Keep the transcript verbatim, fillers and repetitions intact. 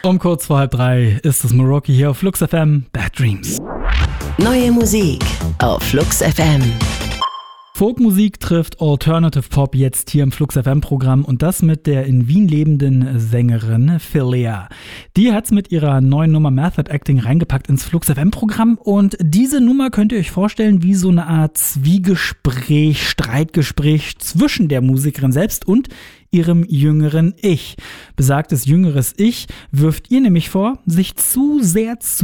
Um kurz vor halb drei ist es Moroki hier auf Flux F M, Bad Dreams. Neue Musik auf Flux F M. Folkmusik trifft Alternative Pop jetzt hier im Flux F M-Programm und das mit der in Wien lebenden Sängerin Philia. Die hat's mit ihrer neuen Nummer Method Acting reingepackt ins Flux F M-Programm und diese Nummer könnt ihr euch vorstellen wie so eine Art Zwiegespräch, Streitgespräch zwischen der Musikerin selbst und ihrem jüngeren Ich. Besagtes jüngeres Ich wirft ihr nämlich vor, sich zu sehr zu